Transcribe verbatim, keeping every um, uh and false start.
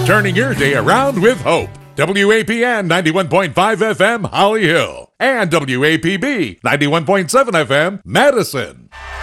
Turning your day around with hope. W A P N ninety-one point five F M Holly Hill and W A P B ninety-one point seven F M Madison.